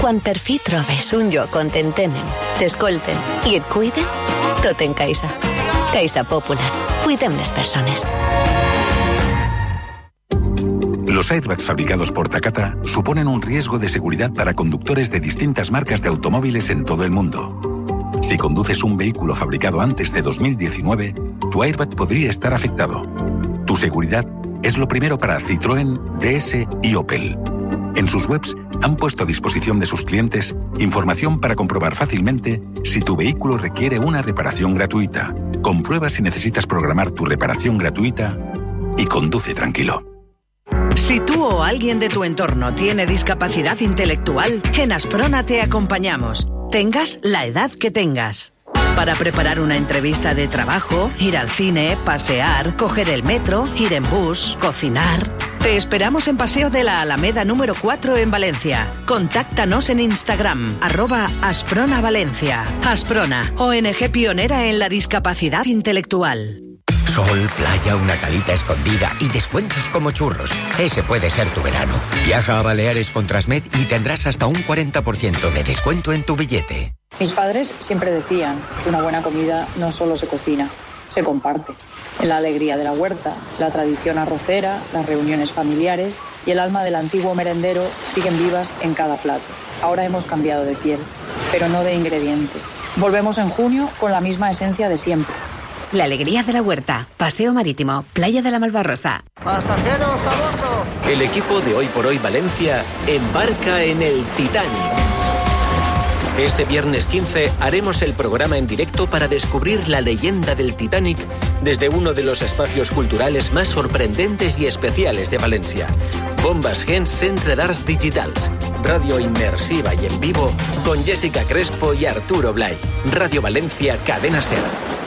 Quan per fi trobes un lloc on t'entenen, t'escolten i et cuiden, tot en Caixa. Caixa Popular. Cuidem les persones. Los airbags fabricados por Takata suponen un riesgo de seguridad para conductores de distintas marcas de automóviles en todo el mundo. Si conduces un vehículo fabricado antes de 2019, tu airbag podría estar afectado. Tu seguridad es lo primero para Citroën, DS y Opel. En sus webs han puesto a disposición de sus clientes información para comprobar fácilmente si tu vehículo requiere una reparación gratuita. Comprueba si necesitas programar tu reparación gratuita y conduce tranquilo. Si tú o alguien de tu entorno tiene discapacidad intelectual, en Asprona te acompañamos, tengas la edad que tengas. Para preparar una entrevista de trabajo, ir al cine, pasear, coger el metro, ir en bus, cocinar. Te esperamos en Paseo de la Alameda número 4 en Valencia. Contáctanos en Instagram, @AspronaValencia. Asprona, ONG pionera en la discapacidad intelectual. Sol, playa, una calita escondida y descuentos como churros. Ese puede ser tu verano. Viaja a Baleares con Transmed y tendrás hasta un 40% de descuento en tu billete. Mis padres siempre decían que una buena comida no solo se cocina, se comparte. En la alegría de la huerta, la tradición arrocera, las reuniones familiares y el alma del antiguo merendero siguen vivas en cada plato. Ahora hemos cambiado de piel, pero no de ingredientes. Volvemos en junio con la misma esencia de siempre. La alegría de la huerta, paseo marítimo, playa de la Malvarrosa. ¡Pasajeros a bordo! El equipo de Hoy por Hoy Valencia embarca en el Titanic. Este viernes 15 haremos el programa en directo para descubrir la leyenda del Titanic desde uno de los espacios culturales más sorprendentes y especiales de Valencia. Bombas Gens Centre d'Arts Digitals. Radio inmersiva y en vivo con Jessica Crespo y Arturo Blay. Radio Valencia, Cadena SER.